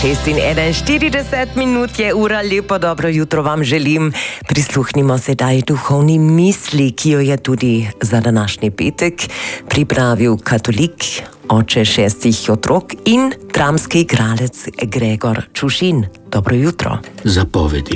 6:41 je ura, lepo dobro jutro vam želim. Prisluhnimo sedaj duhovni misli, ki jo je tudi za današnji petek pripravil katolik, oče 6 otrok in dramski igralec Gregor Čušin. Dobro jutro. Zapovedi.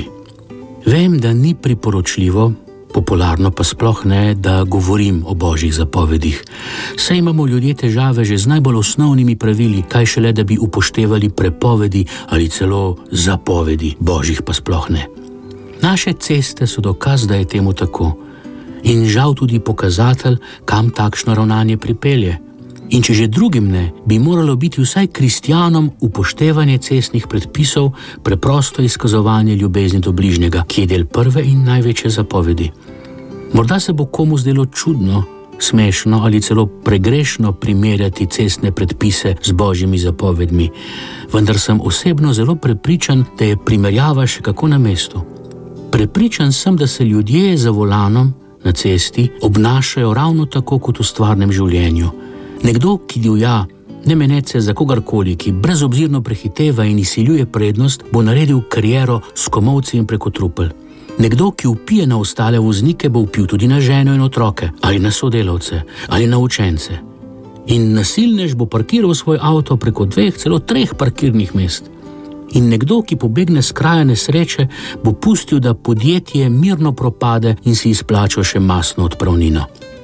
Vem, da ni priporočljivo, popularno pa sploh ne, da govorim o božjih zapovedih. Saj imamo ljudje težave že z najbolj osnovnimi pravili, kaj šele, da bi upoštevali prepovedi ali celo zapovedi, božjih pa sploh ne. Naše ceste so dokaz, da je temu tako. In žal tudi pokazatelj, kam takšno ravnanje pripelje. In če že drugim ne, bi moralo biti vsaj kristjanom upoštevanje cestnih predpisov preprosto izkazovanje ljubezni do bližnjega, ki je del prve in največje zapovedi. Morda se bo komu zdelo čudno, smešno ali celo pregrešno primerjati cestne predpise z božjimi zapovedmi, vendar sem osebno zelo prepričan, da je primerjava še kako na mestu. Prepričan sem, da se ljudje za volanom na cesti obnašajo ravno tako kot v stvarnem življenju. Nekdo, ki divja, ne menece za kogarkoli, ki brezobzirno prehiteva in izsiljuje prednost, bo naredil kariero s komolci in preko trupel. Nekdo, ki vpije na ostale voznike, bo vpil tudi na ženo in otroke, ali na sodelavce, ali na učence. In nasilnež bo parkiral svoj avto preko 2, celo 3 parkirnih mest. In nekdo, ki pobegne s kraja nesreče, bo pustil, da podjetje mirno propade in si izplačal še mastno odpravnino.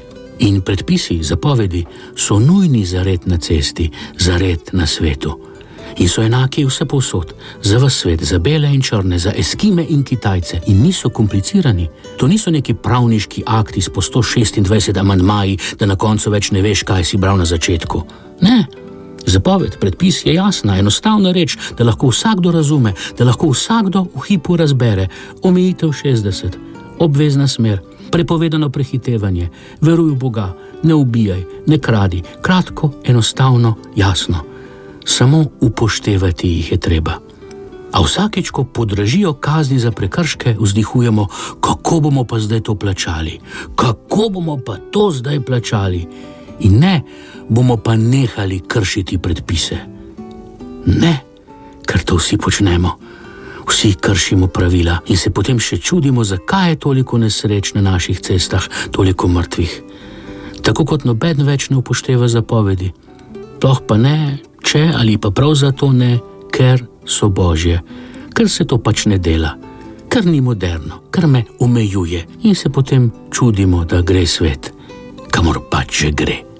In predpisi, zapovedi so nujni za red na cesti, za red na svetu. In so enaki vse povsod, za ves svet, za bele in črne, za Eskime in Kitajce. In niso komplicirani. To niso neki pravniški akti s po 126 amandmaji, da na koncu več ne veš, kaj si bral na začetku. Ne. Zapoved, predpis je jasna, enostavna reč, da lahko vsakdo razume, da lahko vsakdo v hipu razbere. Omejitev 60, obvezna smer, prepovedano prehitevanje, veruj v Boga, ne ubijaj, ne kradi. Kratko, enostavno, jasno. Samo upoštevati jih je treba. A vsakič, ko podražijo kazni za prekrške, vzdihujemo, kako bomo pa zdaj to plačali? Kako bomo pa to zdaj plačali? In ne, bomo pa nehali kršiti predpise. Ne, ker to vsi počnemo. Vsi kršimo pravila in se potem še čudimo, zakaj je toliko nesreč na naših cestah, toliko mrtvih. Tako kot noben več ne upošteva zapovedi. Toh pa ne, če ali pa prav zato ne, ker so božje, ker se to pač ne dela, ker ni moderno, ker me omejuje in se potem čudimo, da gre svet, kamor pač že gre.